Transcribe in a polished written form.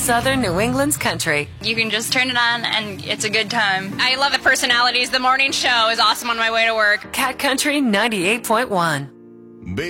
Southern New England's country. You can just turn it on and it's a good time. I love the personalities. The morning show is awesome on my way to work. Cat Country 98.1.